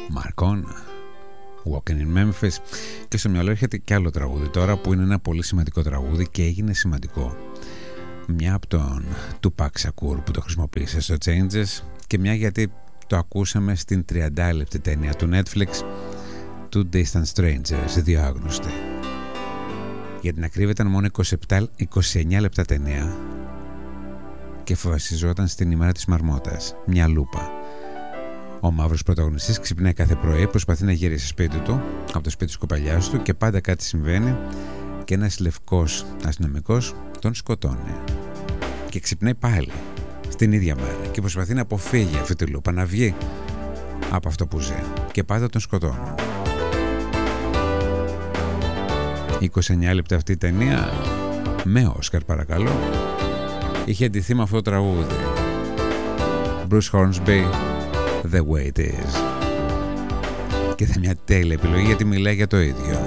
Μαρκόν, Walking in Memphis. Και στο μυαλό έρχεται κι άλλο τραγούδι τώρα που είναι ένα πολύ σημαντικό τραγούδι και έγινε σημαντικό. Μια από τον Tupac Shakur που το χρησιμοποίησε στο Changes και μια γιατί το ακούσαμε στην 30 λεπτή ταινία του Netflix Two Distant Strangers, δύο άγνωστοι. Για την ακρίβεια ήταν μόνο 29 λεπτά ταινία και βασιζόταν στην ημέρα της Μαρμότας, μια λούπα. Ο μαύρος πρωταγωνιστής ξυπνάει κάθε πρωί, προσπαθεί να γυρίσει σπίτι του, από το σπίτι της κοπελιάς του, και πάντα κάτι συμβαίνει και ένας λευκός αστυνομικός τον σκοτώνει. Και ξυπνάει πάλι στην ίδια μέρα και προσπαθεί να αποφύγει αυτή τη λούπα, να βγει από αυτό που ζει, και πάντα τον σκοτώνει. 29 λεπτά αυτή η ταινία, με Όσκαρ παρακαλώ, είχε αντιθεί με αυτό το τραγούδι. Bruce Hornsby, The Way It Is. Και θα μια τέλεια επιλογή γιατί μιλάει για το ίδιο.